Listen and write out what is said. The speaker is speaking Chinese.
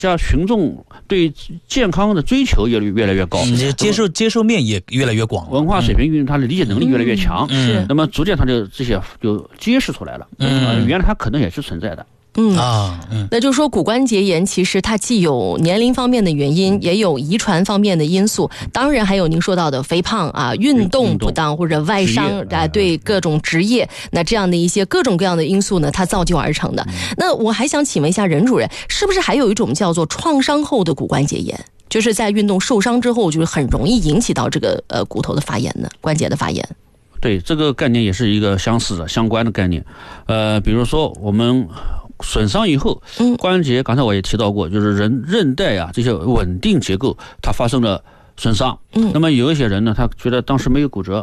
加群众对健康的追求也越来越高， 接受面也越来越广， 文化水平他的理解能力越来越强， 是， 那么逐渐他就这些就揭示出来了，原来他可能也是存在的。 那就是说骨关节炎其实它既有年龄方面的原因，也有遗传方面的因素，当然还有您说到的肥胖啊、运动不当或者外伤啊，对各种职业，那这样的一些各种各样的因素呢，它造就而成的。那我还想请问一下任主任，是不是还有一种叫做创伤后的骨关节炎？就是在运动受伤之后，就是很容易引起到这个骨头的发炎呢，关节的发炎。 对，这个概念也是一个相似的相关的概念。比如说我们损伤以后，关节刚才我也提到过，就是韧带啊这些稳定结构它发生了损伤。那么有一些人呢，他觉得当时没有骨折，